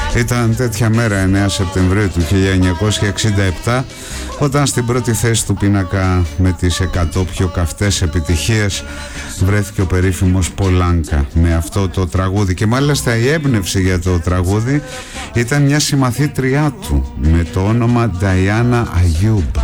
Ήταν τέτοια μέρα 9 Σεπτεμβρίου του 1967, όταν στην πρώτη θέση του πίνακα με τις 100 πιο καυτές επιτυχίες βρέθηκε ο περίφημος Πολάνκα με αυτό το τραγούδι. Και μάλιστα η έμπνευση για το τραγούδι ήταν μια συμμαθήτριά του με το όνομα Diana Ayub.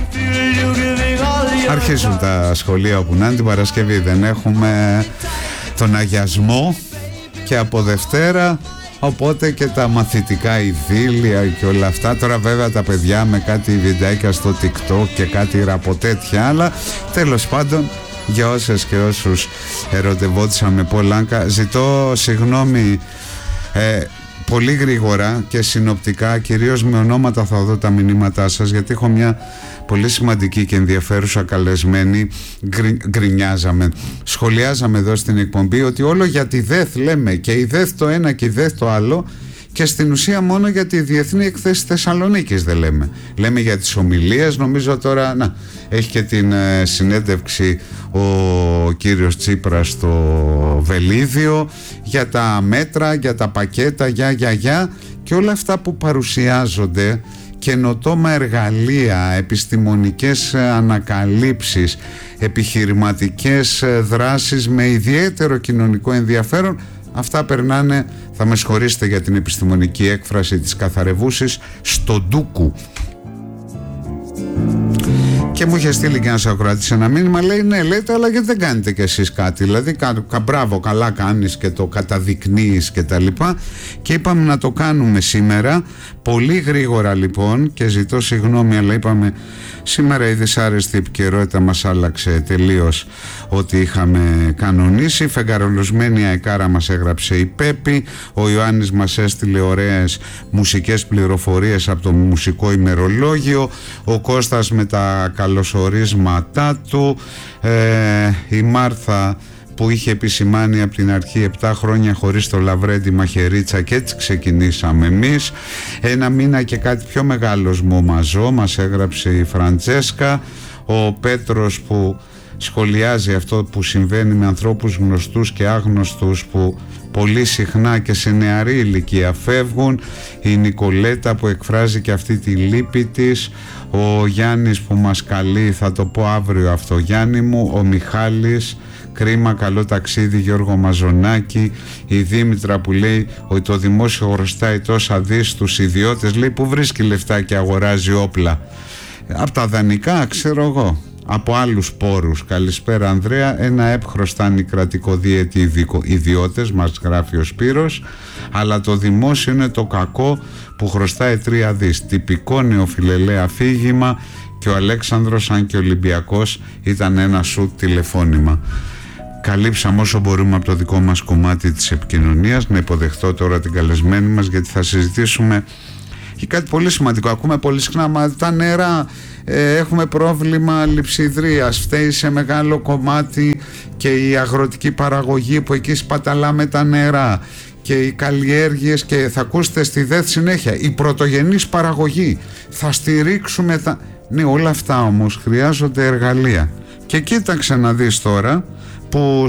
Αρχίζουν τα σχολεία όπου να είναι, την Παρασκευή δεν έχουμε τον αγιασμό και από Δευτέρα, οπότε και τα μαθητικά ειδήλια και όλα αυτά. Τώρα βέβαια τα παιδιά με κάτι βιντεάκια στο TikTok και κάτι ραποτέτια, αλλά τέλος πάντων για όσες και όσους ερωτευόντουσαν με Πολάνκα, ζητώ συγγνώμη πολύ γρήγορα και συνοπτικά, κυρίως με ονόματα θα δω τα μηνύματά σας, γιατί έχω μια πολύ σημαντική και ενδιαφέρουσα καλεσμένη. Σχολιάζαμε εδώ στην εκπομπή ότι όλο για τη ΔΕΘ λέμε, και η ΔΕΘ το ένα και η ΔΕΘ το άλλο, και στην ουσία μόνο για τη Διεθνή Εκθέση Θεσσαλονίκης δεν λέμε. Λέμε για τις ομιλίες, νομίζω τώρα έχει και την συνέντευξη ο κύριος Τσίπρας στο Βελίδιο, για τα μέτρα, για τα πακέτα, για και όλα αυτά που παρουσιάζονται, καινοτόμα εργαλεία, επιστημονικές ανακαλύψεις, επιχειρηματικές δράσεις με ιδιαίτερο κοινωνικό ενδιαφέρον. Αυτά περνάνε, θα με συγχωρήσετε για την επιστημονική έκφραση της καθαρευούσης, στο ντούκου. Και μου είχε στείλει και ένας ακροατής ένα μήνυμα, λέει ναι λέτε, αλλά γιατί δεν κάνετε κι εσείς κάτι, δηλαδή μπράβο, καλά κάνεις και το καταδεικνύεις και τα λοιπά. Και είπαμε να το κάνουμε σήμερα πολύ γρήγορα λοιπόν, και ζητώ συγγνώμη, αλλά είπαμε σήμερα η δυσάρεστη επικαιρότητα μας άλλαξε τελείως ό,τι είχαμε κανονίσει. Φεγγαρολουσμένη αεκάρα μας έγραψε η Πέπη, ο Ιωάννης μας έστειλε ωραίες μουσικές πληροφορίες από το μουσικό ημερολόγιο, ο Κώστας με τα καλωσορίσματά του, η Μάρθα που είχε επισημάνει από την αρχή 7 χρόνια χωρίς το Λαβρέντι μαχαιρίτσα, και έτσι ξεκινήσαμε εμείς. Ένα μήνα και κάτι πιο μεγάλος μου μαζό μας έγραψε η Φραντζέσκα, ο Πέτρος που σχολιάζει αυτό που συμβαίνει με ανθρώπους γνωστούς και άγνωστους που πολύ συχνά και σε νεαρή ηλικία φεύγουν, η Νικολέτα που εκφράζει και αυτή τη λύπη της, ο Γιάννης που μας καλεί, θα το πω αύριο αυτό Γιάννη μου, ο Μιχάλης, κρίμα, καλό ταξίδι Γιώργο Μαζονάκη, η Δήμητρα που λέει ότι το δημόσιο χρωστάει τόσα δις στους ιδιώτες, λέει που βρίσκει λεφτά και αγοράζει όπλα, από τα δανεικά ξέρω εγώ, από άλλους πόρους. Καλησπέρα Ανδρέα, ένα ΕΠ χρωστάνε οι κρατικοδίαιτοι ιδιώτες, μας γράφει ο Σπύρος, αλλά το δημόσιο είναι το κακό που χρωστάει 3 δις. Τυπικό νεοφιλελέ αφήγημα, και ο Αλέξανδρος, αν και Ολυμπιακός, ήταν ένα σουτ τηλεφώνημα. Καλύψαμε όσο μπορούμε από το δικό μας κομμάτι της επικοινωνίας. Να υποδεχτώ τώρα την καλεσμένη μας, γιατί θα συζητήσουμε και κάτι πολύ σημαντικό. Ακούμε πολύ συχνά, μα τα νερά, έχουμε πρόβλημα λειψιδρίας, φταίει σε μεγάλο κομμάτι και η αγροτική παραγωγή που εκεί σπαταλάμε τα νερά, και οι καλλιέργειες, και θα ακούσετε στη ΔΕΘ συνέχεια η πρωτογενής παραγωγή, θα στηρίξουμε ναι, όλα αυτά όμως χρειάζονται εργαλεία. Και κοίταξε να δεις τώρα που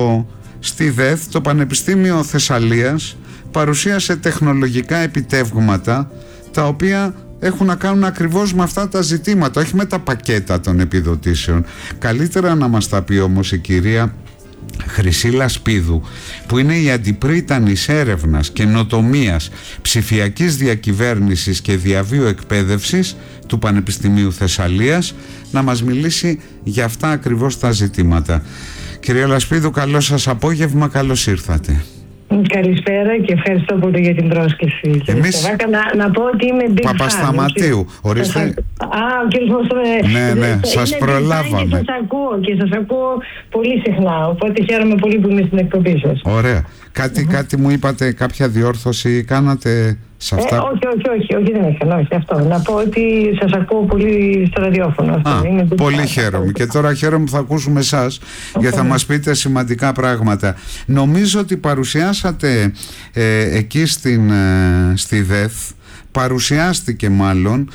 στη ΔΕΘ το Πανεπιστήμιο Θεσσαλίας παρουσίασε τεχνολογικά επιτεύγματα τα οποία έχουν να κάνουν ακριβώς με αυτά τα ζητήματα, όχι με τα πακέτα των επιδοτήσεων. Καλύτερα να μας τα πει όμως η κυρία Χρυσίλα Σπίδου, που είναι η αντιπρίτανης έρευνας, καινοτομίας, ψηφιακής διακυβέρνησης και διαβίου εκπαίδευσης του Πανεπιστημίου Θεσσαλίας, να μας μιλήσει για αυτά ακριβώς τα ζητήματα. Κυρία Λασπίδου, καλό σας απόγευμα, καλώς ήρθατε. Καλησπέρα και ευχαριστώ πολύ για την πρόσκληση. Εμείς... Να πω ότι είμαι big Παπασταματίου. Ορίστε. Ο κύριος Μοστρέ. Ναι, σας προλάβαμε. Και σας ακούω πολύ συχνά, οπότε χαίρομαι πολύ που είμαι στην εκπομπή σας. Ωραία. Κάτι μου είπατε, κάποια διόρθωση κάνατε σε αυτά? Όχι, δεν έκανα, όχι αυτό. Να πω ότι σας ακούω πολύ στο ραδιόφωνο. Πολύ χαίρομαι. Και τώρα χαίρομαι που θα ακούσουμε εσάς, γιατί θα μας πείτε σημαντικά πράγματα. Νομίζω ότι παρουσιάσατε εκεί στη ΔΕΘ, παρουσιάστηκε μάλλον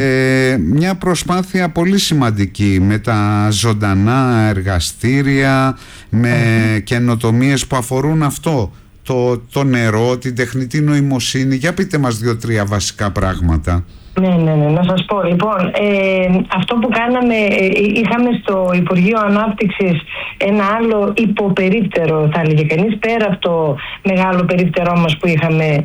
μια προσπάθεια πολύ σημαντική με τα ζωντανά εργαστήρια, με καινοτομίες που αφορούν αυτό το νερό, την τεχνητή νοημοσύνη. Για πείτε μας 2-3 βασικά πράγματα. Ναι, να σας πω. Λοιπόν, αυτό που κάναμε, είχαμε στο Υπουργείο Ανάπτυξης ένα άλλο υποπερίπτερο, θα έλεγε κανείς, πέρα από το μεγάλο περίπτερό μας που είχαμε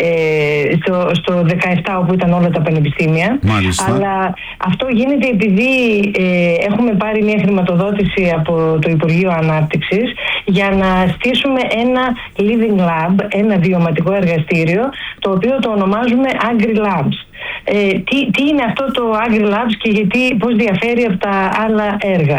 στο 17, όπου ήταν όλα τα πανεπιστήμια. Μάλιστα. Αλλά αυτό γίνεται επειδή έχουμε πάρει μια χρηματοδότηση από το Υπουργείο Ανάπτυξης για να στήσουμε ένα living lab, ένα βιωματικό εργαστήριο, το οποίο το ονομάζουμε AgriLabs. Τι είναι αυτό το AgriLabs και πώς διαφέρει από τα άλλα έργα.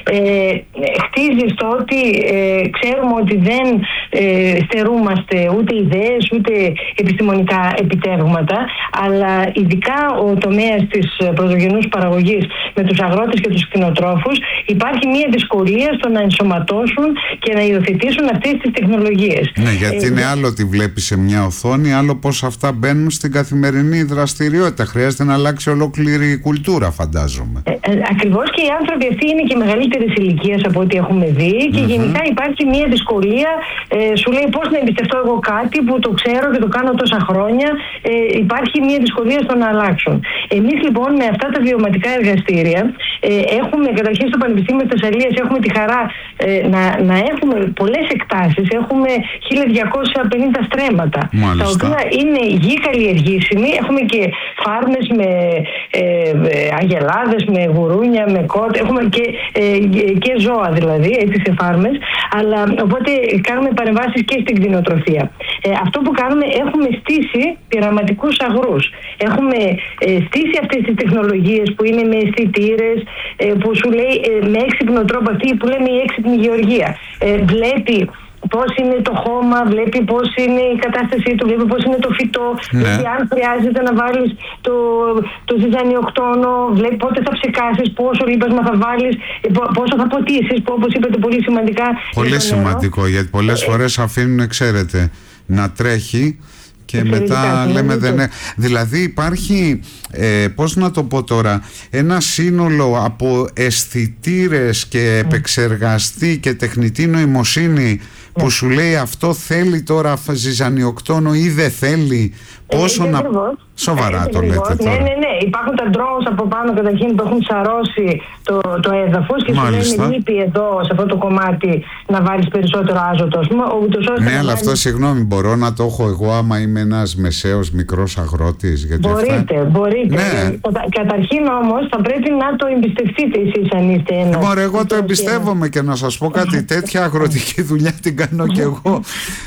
Χτίζει στο ότι ξέρουμε ότι δεν στερούμαστε ούτε ιδέες ούτε επιστημονικά επιτεύγματα, αλλά ειδικά ο τομέας της πρωτογενούς παραγωγής με τους αγρότες και τους κτηνοτρόφους υπάρχει μια δυσκολία στο να ενσωματώσουν και να υιοθετήσουν αυτές τις τεχνολογίες. Ναι, γιατί είναι άλλο τι βλέπει σε μια οθόνη, άλλο πώς αυτά μπαίνουν στην καθημερινή δραστηριότητα. Χρειάζεται να αλλάξει ολόκληρη η κουλτούρα, φαντάζομαι. Ακριβώς, και οι άνθρωποι αυτοί είναι και μεγαλύτερης ηλικίας από ό,τι έχουμε δει και γενικά υπάρχει μια δυσκολία. Σου λέει πώς να εμπιστευτώ εγώ κάτι που το ξέρω και το κάνω τόσα χρόνια. Υπάρχει μια δυσκολία στο να αλλάξουν. Εμείς λοιπόν με αυτά τα βιωματικά εργαστήρια έχουμε, καταρχήν στο Πανεπιστήμιο της Θεσσαλίας έχουμε τη χαρά να έχουμε πολλές εκτάσεις. Έχουμε 1250 στρέμματα. Μάλιστα. Τα οποία είναι γη καλλιεργήσιμη. Έχουμε και φάρμες με αγελάδες, με γουρούνια, με κότ, έχουμε και ζώα δηλαδή, έτσι, σε φάρμες, αλλά οπότε κάνουμε παρεμβάσεις και στην κτηνοτροφία. Αυτό που κάνουμε, έχουμε στήσει πειραματικούς αγρούς. Έχουμε στήσει αυτές τις τεχνολογίες που είναι με αισθητήρες, που σου λέει με έξυπνο τρόπο, αυτή που λέμε η έξυπνη γεωργία. Βλέπει πώς είναι το χώμα, βλέπει πώς είναι η κατάστασή του, βλέπει πώς είναι το φυτό, βλέπει αν χρειάζεται να βάλεις το ζυζανιοκτόνο, βλέπει πότε θα ψεκάσεις, πόσο λίπασμα θα βάλεις, πόσο θα ποτίσεις, που όπως είπατε πολύ σημαντικά. Πολύ σημαντικό, γιατί πολλές φορές αφήνουν, ξέρετε, να τρέχει και μετά λέμε δεν είναι. Δηλαδή υπάρχει, πώς να το πω τώρα, ένα σύνολο από αισθητήρες και επεξεργαστή και τεχνητή νοημοσύνη που σου λέει αυτό θέλει τώρα ζυζανιοκτόνο ή δεν θέλει, πόσο να... Σοβαρά το λέτε τώρα. Ναι. Υπάρχουν τα drones από πάνω καταρχήν που έχουν σαρώσει το έδαφος και σου λένε λείπει εδώ σε αυτό το κομμάτι να βάλεις περισσότερο άζωτο. Ναι, αλλά αυτό, συγγνώμη, μπορώ να το έχω εγώ άμα είμαι ένας μεσαίος μικρός αγρότης? Μπορείτε. Ναι. Καταρχήν όμως θα πρέπει να το εμπιστευτείτε εσείς αν είστε ένας. Εγώ το εμπιστεύομαι και να σας πω κάτι, τέτοια αγροτική δουλειά την κάνω κι εγώ.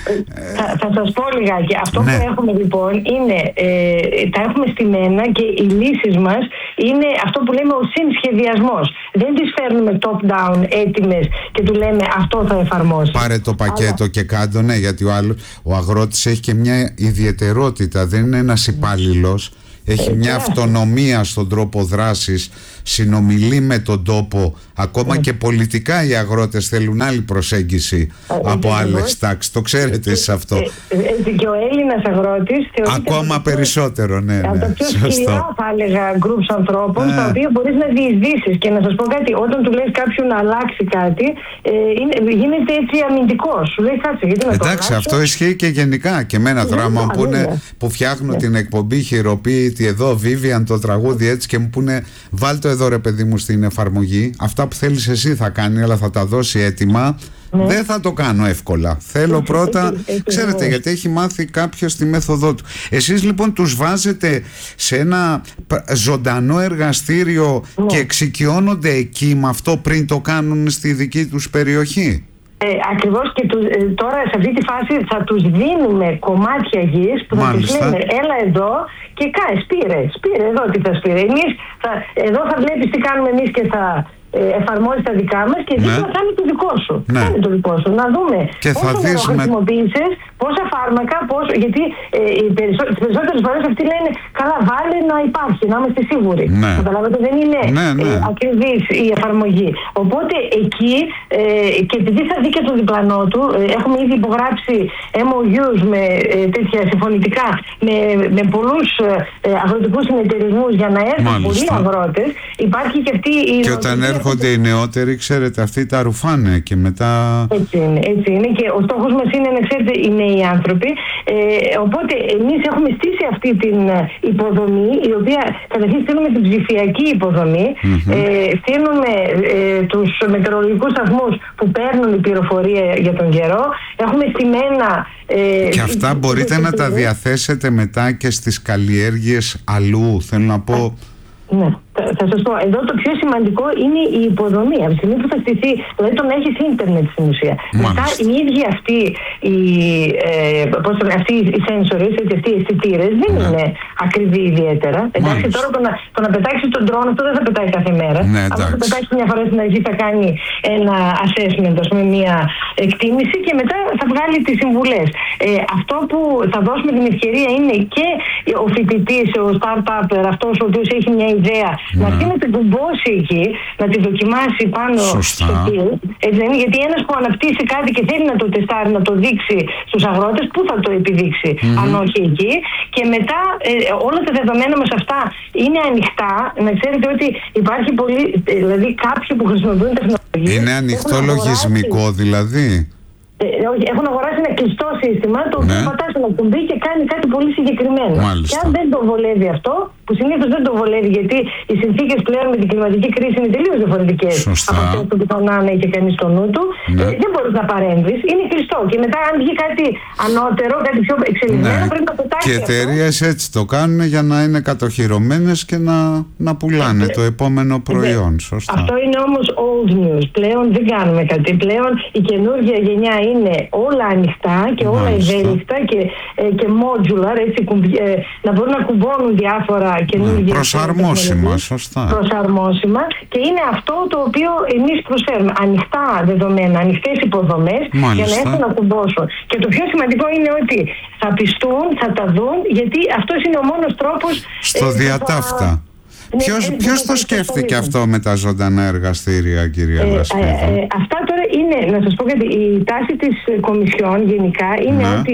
Θα σας πω λιγάκι. Αυτό που έχουμε λοιπόν είναι... τα έχουμε στημένα και οι λύσεις μας είναι αυτό που λέμε ο συνσχεδιασμός. Δεν τις φέρνουμε top-down έτοιμες και του λέμε αυτό θα εφαρμόσει. Πάρε το πακέτο και κάτω, ναι, γιατί ο αγρότης έχει και μια ιδιαιτερότητα, δεν είναι ένας υπάλληλος. Έχει μια αυτονομία στον τρόπο δράσης, συνομιλεί με τον τόπο, ακόμα και πολιτικά οι αγρότες θέλουν άλλη προσέγγιση από άλλες τάξεις. Το ξέρετε εσείς αυτό. Και ο Έλληνας αγρότης ακόμα περισσότερο, ναι. Από τα πιο σκληρά, θα έλεγα, groups ανθρώπων, τα οποία μπορείς να διεισδύσεις. Και να σας πω κάτι, όταν του λες κάποιου να αλλάξει κάτι, γίνεται έτσι αμυντικός. Σου λέει κάτσε, γιατί να το αλλάξω. Εντάξει, αυτό ισχύει και γενικά. Και εμένα τώρα μου πούνε, που φτιάχνω την εκπομπή χειροποίητη εδώ, Vivian, το τραγούδι έτσι, και μου πούνε βάλ το εδώ ρε παιδί μου στην εφαρμογή. Αυτά που θέλεις εσύ θα κάνει, αλλά θα τα δώσει έτοιμα. Δεν θα το κάνω εύκολα. Θέλω πρώτα, ξέρετε, γιατί έχει μάθει κάποιος τη μέθοδό του. Εσείς λοιπόν τους βάζετε σε ένα ζωντανό εργαστήριο και εξοικειώνονται εκεί με αυτό πριν το κάνουν στη δική τους περιοχή? Ακριβώς, και τώρα σε αυτή τη φάση θα τους δίνουμε κομμάτια γης που θα τους λέμε έλα εδώ και σπήρε εδώ τι θα σπήρε. Εμείς εδώ θα βλέπεις τι κάνουμε εμείς και θα εφαρμόζεις τα δικά μας και δίπλα θα είναι το δικό σου. Θα είναι το δικό σου. Να δούμε πόσο νερό χρησιμοποίησες, πόσα φάρμακα, γιατί τις περισσότερες φορές αυτοί λένε καλά, βάλε να υπάρχει, να είμαστε σίγουροι. Καταλάβατε, δεν είναι ακριβής η εφαρμογή. Οπότε εκεί, και επειδή θα δει και το διπλανό του, έχουμε ήδη υπογράψει MOUs με τέτοια συμφωνητικά με πολλούς αγροτικούς συνεταιρισμούς για να έρθουν πολλοί αγρότες. Υπάρχει και αυτή η έρχονται οι νεότεροι, ξέρετε, αυτοί τα ρουφάνε και μετά... Έτσι είναι και ο στόχος μας είναι, να ξέρετε, οι νέοι άνθρωποι. Οπότε εμείς έχουμε στήσει αυτή την υποδομή, η οποία καταρχήν στείλουμε την ψηφιακή υποδομή, στείλουμε τους μετεωρολογικούς σταθμούς που παίρνουν η πληροφορία για τον καιρό, έχουμε στημένα... Και αυτά μπορείτε να τα διαθέσετε μετά και στις καλλιέργειες αλλού, θέλω να πω... Ναι, θα σας πω, εδώ το πιο σημαντικό είναι η υποδομή. Από τη στιγμή που θα στηθεί, δηλαδή το να έχεις ίντερνετ στην ουσία. Μετά οι ίδιοι αυτοί οι sensors, αυτοί οι αισθητήρες δεν είναι ακριβοί ιδιαίτερα. Εντάξει, τώρα το να πετάξεις τον drone, αυτό δεν θα πετάει κάθε μέρα. Ναι, αλλά θα πετάξει μια φορά στην αρχή, θα κάνει ένα assessment, ας πούμε, μια εκτίμηση και μετά θα βγάλει τις συμβουλές. Αυτό που θα δώσουμε την ευκαιρία είναι και ο φοιτητής, ο startup, αυτός ο οποίος έχει μια ιδέα, να έρθει να την κουμπώσει εκεί, να τη δοκιμάσει πάνω στο field. Γιατί ένας που αναπτύσσει κάτι και θέλει να το τεστάρει, να το δείξει στους αγρότες, πού θα το επιδείξει, αν όχι εκεί. Και μετά όλα τα δεδομένα μας αυτά είναι ανοιχτά. Να ξέρετε ότι υπάρχει πολύ, δηλαδή κάποιοι που χρησιμοποιούν τεχνολογία. Είναι ανοιχτό λογισμικό δηλαδή. Όχι, έχουν αγοράσει ένα κλειστό σύστημα το οποίο πατάς ένα κουμπί και κάνει κάτι πολύ συγκεκριμένο. Μάλιστα. Και αν δεν το βολεύει αυτό, που συνήθως δεν το βολεύει γιατί οι συνθήκες πλέον με την κλιματική κρίση είναι τελείως διαφορετικές από αυτές που πιθανά να έχει κανείς στο νου του, δεν μπορείς να παρέμβεις, είναι κλειστό. Και μετά, αν βγει κάτι ανώτερο, κάτι πιο εξελιγμένο, πρέπει να πετάξει. Και οι εταιρείες έτσι το κάνουν για να είναι κατοχυρωμένες και να πουλάνε το επόμενο προϊόν. Σωστά. Αυτό είναι όμως old news. Πλέον δεν κάνουμε κάτι. Πλέον η καινούργια γενιά είναι όλα ανοιχτά και όλα ευέλικτα και modular, έτσι, να μπορούν να κουμπώνουν διάφορα καινούργια. Προσαρμόσιμα, σωστά. Προσαρμόσιμα, και είναι αυτό το οποίο εμείς προσφέρουμε. Ανοιχτά δεδομένα, ανοιχτές υποδομές για να έρθουν να κουμπώσουν. Και το πιο σημαντικό είναι ότι θα πιστούν, θα τα δουν, γιατί αυτός είναι ο μόνος τρόπος. Στο διατάφτα. Ποιος το σκέφτηκε αυτό με τα ζωντανά εργαστήρια, κυρία Λασπίδου? Αυτά τώρα είναι, να σας πω κάτι, η τάση της Κομισιόν γενικά είναι ότι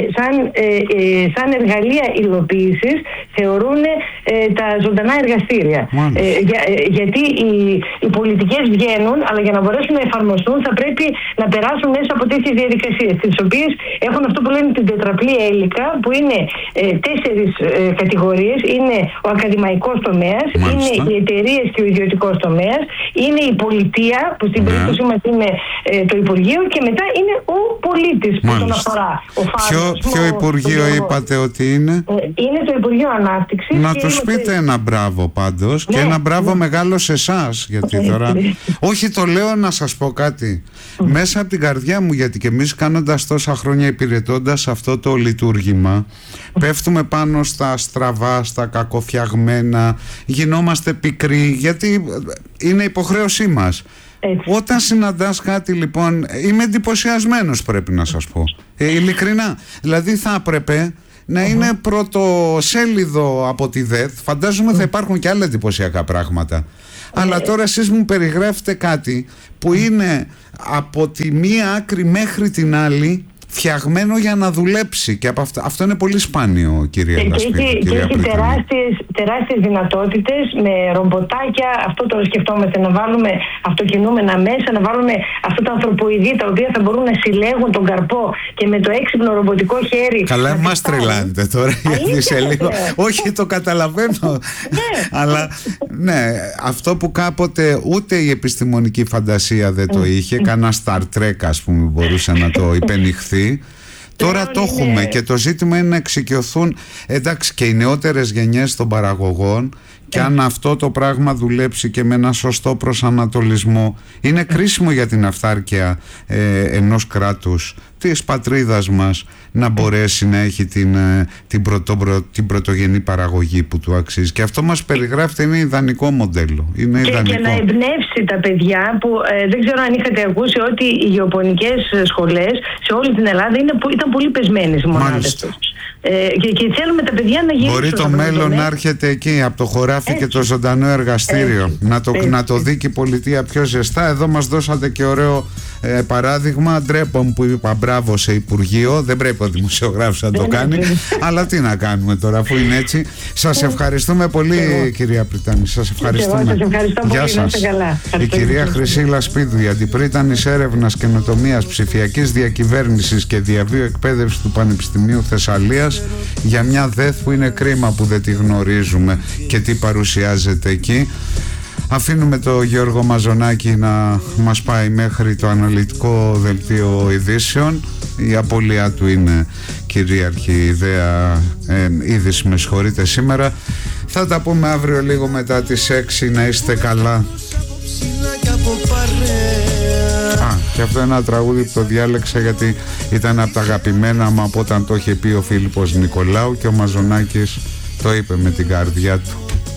σαν εργαλεία υλοποίησης θεωρούν τα ζωντανά εργαστήρια. Γιατί οι πολιτικές βγαίνουν, αλλά για να μπορέσουν να εφαρμοστούν θα πρέπει να περάσουν μέσα από τέτοιες διαδικασίες, τις οποίες έχουν αυτό που λένε την τετραπλή έλικα, που είναι 4 κατηγορίες. Είναι ο ακαδημαϊκός τομέας, είναι οι εταιρείες και ο ιδιωτικός τομέας, είναι η πολιτεία, που στην περίπτωση μας είναι το Υπουργείο, και μετά είναι ο πολίτης που τον αφορά. Ποιο Υπουργείο είπατε ότι είναι? Είναι το Υπουργείο Ανάπτυξης. Να τους πείτε ένα μπράβο πάντως, και ένα μπράβο μεγάλο σε εσάς, γιατί τώρα... Όχι, το λέω να σας πω κάτι μέσα από την καρδιά μου, γιατί και εμείς κάνοντας τόσα χρόνια, υπηρετώντας αυτό το λειτουργήμα, πέφτουμε πάνω στα στραβά, στα κακοφτιαγμένα, γινόμαστε πικροί, γιατί είναι υποχρέωσή μας. Όταν συναντάς κάτι, λοιπόν, είμαι εντυπωσιασμένος, πρέπει να σας πω, ειλικρινά. Δηλαδή θα έπρεπε να είναι πρωτοσέλιδο από τη ΔΕΘ. Φαντάζομαι θα υπάρχουν και άλλα εντυπωσιακά πράγματα. Αλλά τώρα εσείς μου περιγράφετε κάτι που είναι από τη μία άκρη μέχρι την άλλη φτιαγμένο για να δουλέψει, και από αυτό είναι πολύ σπάνιο, κυρία Λασπίδου. Και έχει τεράστιες δυνατότητες με ρομποτάκια. Αυτό τώρα σκεφτόμαστε, να βάλουμε αυτοκινούμενα μέσα, να βάλουμε αυτά τα ανθρωποειδή τα οποία θα μπορούν να συλλέγουν τον καρπό και με το έξυπνο ρομποτικό χέρι. Καλά, μας τρελάνετε τώρα, γιατί σε λίγο. Όχι, το καταλαβαίνω. Αλλά ναι, αυτό που κάποτε ούτε η επιστημονική φαντασία δεν το είχε, κανένα Star Trek, ας πούμε, μπορούσε να το υπενηχθεί. Τώρα το έχουμε, και το ζήτημα είναι να εξοικειωθούν, εντάξει, και οι νεότερες γενιές των παραγωγών, και αν αυτό το πράγμα δουλέψει και με ένα σωστό προσανατολισμό, είναι κρίσιμο για την αυτάρκεια ενός κράτους, της πατρίδας μας, να μπορέσει να έχει την πρωτογενή παραγωγή που του αξίζει. Και αυτό μας περιγράφεται, είναι ιδανικό μοντέλο. Και να εμπνεύσει τα παιδιά που δεν ξέρω αν είχατε ακούσει ότι οι γεωπονικές σχολές σε όλη την Ελλάδα ήταν πολύ πεσμένες οι μονάδες τους. Και θέλουμε τα παιδιά να γυρίσουν. Μπορεί το μέλλον να έρχεται εκεί από το χωράφι και το ζωντανό εργαστήριο. Να το δει και η πολιτεία πιο ζεστά. Εδώ μας δώσατε και ωραίο παράδειγμα. Ντρέπομαι που είπα μπράβο σε Υπουργείο. Δεν πρέπει ο δημοσιογράφος να το κάνει. Αλλά τι να κάνουμε τώρα, αφού είναι έτσι. Σας ευχαριστούμε πολύ, κυρία Πριτάνη. Σας ευχαριστούμε. Σας ευχαριστώ πολύ. Γεια σας. Καλά. Η κυρία Χρυσίλα Σπίδου, η Αντιπρίτανης Έρευνας, Καινοτομίας, Ψηφιακής Διακυβέρνησης και Διαβίου Εκπαίδευσης του Πανεπιστημίου Θεσσαλίας, για μια ΔΕΘ που είναι κρίμα που δεν τη γνωρίζουμε και τι παρουσιάζεται εκεί. Αφήνουμε το Γιώργο Μαζονάκη να μας πάει μέχρι το αναλυτικό δελτίο ειδήσεων. Η απώλειά του είναι κυρίαρχη ιδέα είδηση, με συγχωρείτε σήμερα. Θα τα πούμε αύριο λίγο μετά τις 6. Να είστε καλά. Και αυτό είναι ένα τραγούδι που το διάλεξα γιατί ήταν από τα αγαπημένα μου από όταν το είχε πει ο Φίλιππος Νικολάου και ο Μαζονάκης το είπε με την καρδιά του.